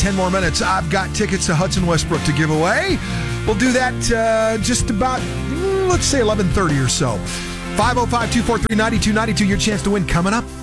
10 more minutes. I've got tickets to Hudson Westbrook to give away. We'll do that just about, let's say 11:30 or so. 505-243-9292, your chance to win coming up.